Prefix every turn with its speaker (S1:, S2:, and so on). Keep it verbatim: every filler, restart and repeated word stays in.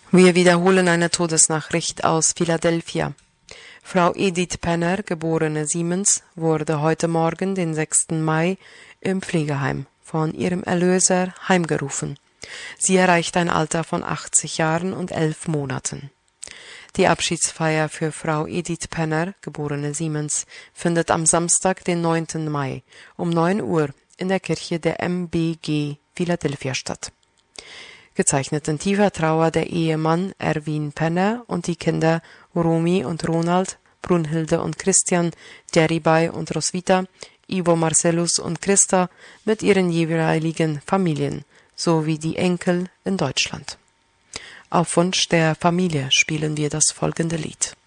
S1: Wir wiederholen eine Todesnachricht aus Philadelphia. Frau Edith Penner, geborene Siemens, wurde heute Morgen, den sechsten Mai, im Pflegeheim von ihrem Erlöser heimgerufen. Sie erreicht ein Alter von achtzig Jahren und elf Monaten. Die Abschiedsfeier für Frau Edith Penner, geborene Siemens, findet am Samstag, den neunten Mai, um neun Uhr in der Kirche der M B G Philadelphia statt. Gezeichnet in tiefer Trauer der Ehemann Erwin Penner und die Kinder Romy und Ronald, Brunhilde und Christian, Deribay und Roswitha, Ivo Marcellus und Christa mit ihren jeweiligen Familien, sowie die Enkel in Deutschland. Auf Wunsch der Familie spielen wir das folgende Lied.